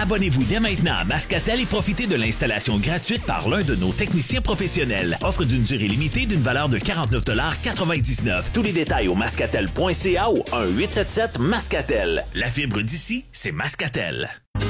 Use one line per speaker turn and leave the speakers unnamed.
Abonnez-vous dès maintenant à Mascatel et profitez de l'installation gratuite par l'un de nos techniciens professionnels. Offre d'une durée limitée d'une valeur de 49,99 $. Tous les détails au mascatel.ca ou 1-877-Mascatel. La fibre d'ici, c'est Mascatel.